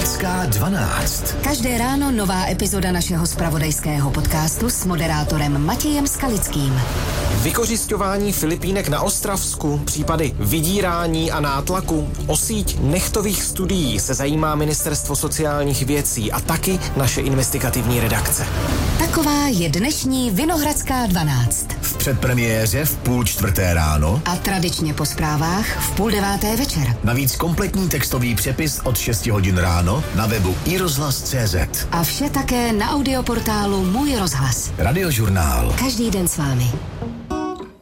Vinohradská 12. Každé ráno nová epizoda našeho zpravodajského podcastu s moderátorem Matějem Skalickým. Vykořisťování Filipínek na Ostravsku, případy vydírání a nátlaku, o síť nechtových studií se zajímá Ministerstvo sociálních věcí a taky naše investigativní redakce. Taková je dnešní Vinohradská 12. V předpremiéře v 3:30 ráno A tradičně po zprávách v 8:30 večer. navíc kompletní textový přepis od 6 hodin ráno na webu iRozhlas.cz. A vše také na audioportálu Můj rozhlas. Radiožurnál. Každý den s vámi.